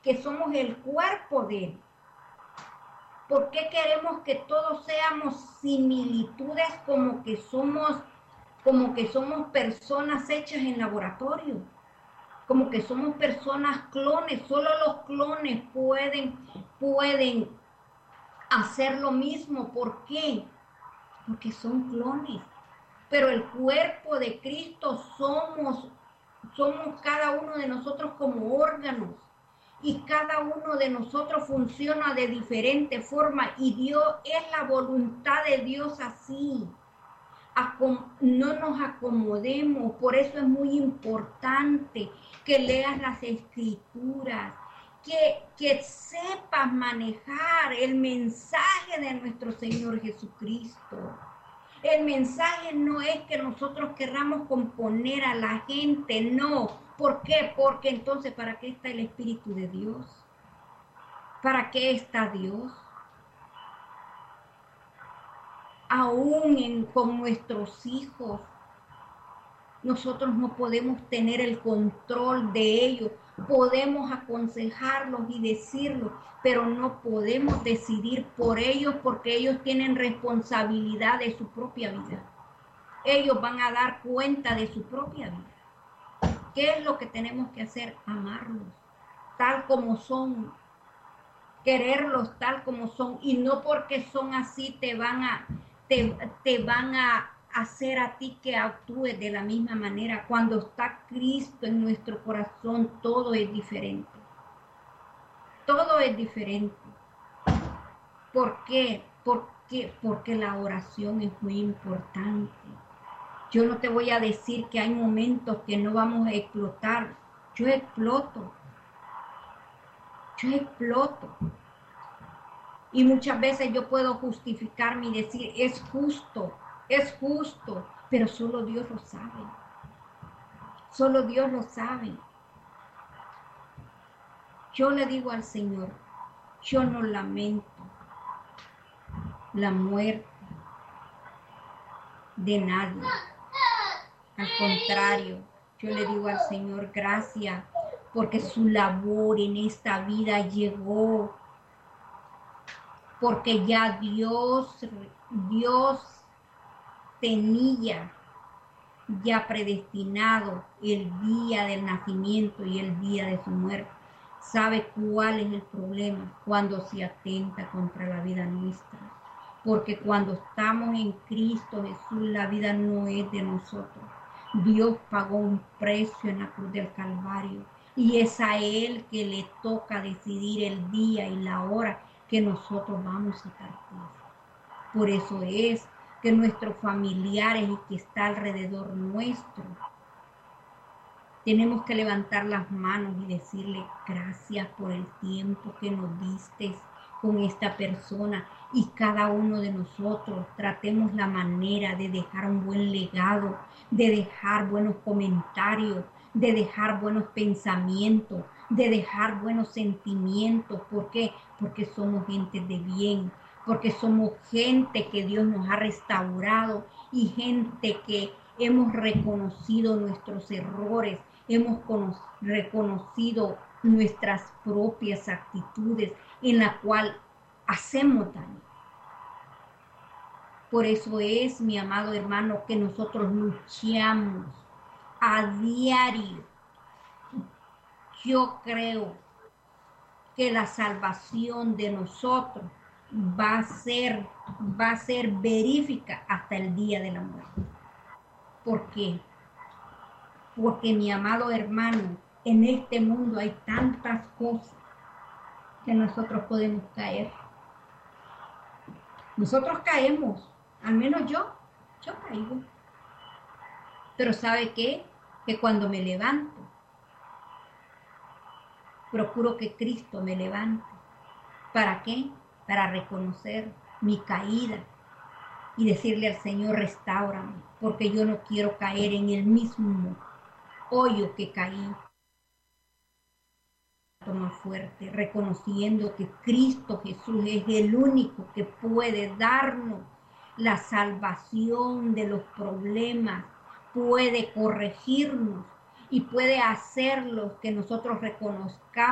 que somos el cuerpo de Él. ¿Por qué queremos que todos seamos similitudes como que somos personas hechas en laboratorio? Como que somos personas clones, solo los clones pueden hacer lo mismo. ¿Por qué? Porque son clones. Pero el cuerpo de Cristo somos cada uno de nosotros como órganos. Y cada uno de nosotros funciona de diferente forma. Y Dios es la voluntad de Dios así. No nos acomodemos. Por eso es muy importante que leas las escrituras, que sepas manejar el mensaje de nuestro Señor Jesucristo. El mensaje no es que nosotros querramos componer a la gente, no. ¿Por qué? Porque entonces, ¿para qué está el Espíritu de Dios? ¿Para qué está Dios? Aún con nuestros hijos, nosotros no podemos tener el control de ellos. Podemos aconsejarlos y decirlos, pero no podemos decidir por ellos porque ellos tienen responsabilidad de su propia vida. Ellos van a dar cuenta de su propia vida. ¿Qué es lo que tenemos que hacer? Amarlos, tal como son, quererlos tal como son, y no porque son así te van a hacer a ti que actúes de la misma manera. Cuando está Cristo en nuestro corazón, todo es diferente. Todo es diferente. ¿Por qué? Porque la oración es muy importante. Yo no te voy a decir que hay momentos que no vamos a explotar. Yo exploto. Y muchas veces yo puedo justificarme y decir, es justo, pero solo Dios lo sabe. Solo Dios lo sabe. Yo le digo al Señor, yo no lamento la muerte de nadie. Al contrario, yo le digo al Señor, gracias, porque su labor en esta vida llegó. Porque ya Dios tenía ya predestinado el día del nacimiento y el día de su muerte. Sabe cuál es el problema cuando se atenta contra la vida nuestra. Porque cuando estamos en Cristo Jesús, la vida no es de nosotros. Dios pagó un precio en la cruz del Calvario y es a Él que le toca decidir el día y la hora que nosotros vamos a partir. Por eso es que nuestros familiares y que está alrededor nuestro, tenemos que levantar las manos y decirle gracias por el tiempo que nos diste con esta persona, y cada uno de nosotros tratemos la manera de dejar un buen legado, de dejar buenos comentarios, de dejar buenos pensamientos, de dejar buenos sentimientos. ¿Por qué? Porque somos gente de bien, porque somos gente que Dios nos ha restaurado y gente que hemos reconocido nuestros errores, hemos reconocido nuestras propias actitudes en la cual hacemos daño. Por eso es, mi amado hermano, que nosotros luchamos a diario. Yo creo que la salvación de nosotros va a ser verífica hasta el día de la muerte. ¿Por qué? Porque, mi amado hermano, en este mundo hay tantas cosas que nosotros podemos caer. Nosotros caemos, al menos yo caigo. Pero ¿sabe qué? Que cuando me levanto, procuro que Cristo me levante. ¿Para qué? Para reconocer mi caída y decirle al Señor, restáurame, porque yo no quiero caer en el mismo hoyo que caí. Más fuerte, reconociendo que Cristo Jesús es el único que puede darnos la salvación de los problemas, puede corregirnos y puede hacerlo que nosotros reconozcamos